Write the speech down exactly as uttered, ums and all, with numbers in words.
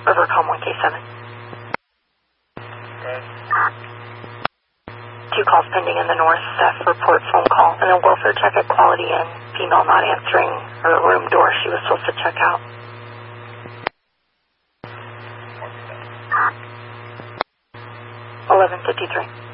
Rivercom one K seven. Okay. Two calls pending in the north. Staff report phone call. And then welfare check at Quality Inn. Female not answering her room door. She was supposed to check out. eleven fifty-three.